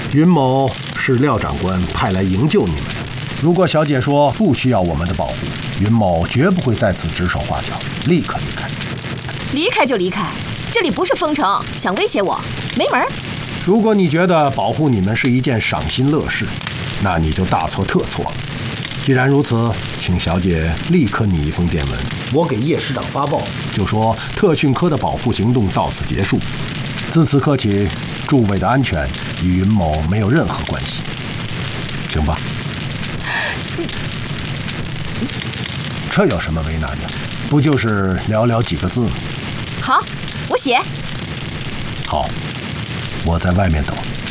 云某是廖长官派来营救你们的。如果小姐说不需要我们的保护，云某绝不会在此指手画脚，立刻离开。 离开就离开，这里不是封城，想威胁我没门。 如果你觉得保护你们是一件赏心乐事，那你就大错特错。既然如此，请小姐立刻拟一封电文，我给叶师长发报，就说特训科的保护行动到此结束。自此刻起，诸位的安全与云某没有任何关系，行吧？这有什么为难的？不就是寥寥几个字吗？ 好，我写。 好，我在外面等。